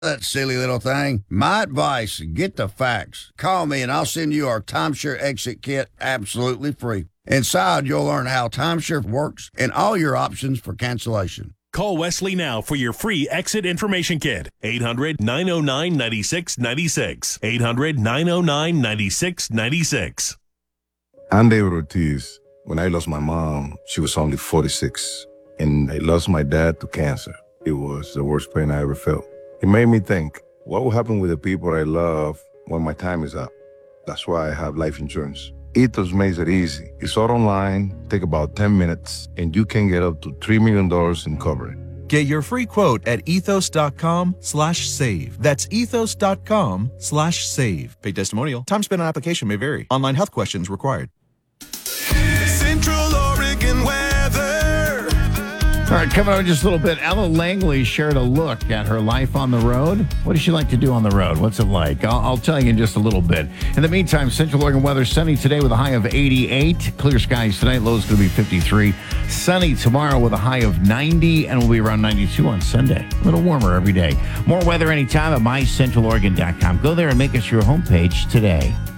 That silly little thing. My advice, get the facts. Call me and I'll send you our timeshare exit kit absolutely free. Inside, you'll learn how timeshare works and all your options for cancellation. Call Wesley now for your free exit information kit. 800-909-9696. 800-909-9696. I'm David Ortiz. When I lost my mom, she was only 46. And I lost my dad to cancer. It was the worst pain I ever felt. It made me think, what will happen with the people I love when my time is up? That's why I have life insurance. Ethos makes it easy. It's all online, take about 10 minutes, and you can get up to $3 million in coverage. Get your free quote at ethos.com/save. That's ethos.com/save. Paid testimonial. Time spent on application may vary. Online health questions required. Central Oregon weather. All right, coming up in just a little bit, Ella Langley shared a look at her life on the road. What does she like to do on the road? What's it like? I'll tell you in just a little bit. In the meantime, Central Oregon weather sunny today with a high of 88. Clear skies tonight, low is going to be 53. Sunny tomorrow with a high of 90, and we'll be around 92 on Sunday. A little warmer every day. More weather anytime at mycentraloregon.com. Go there and make us your homepage today.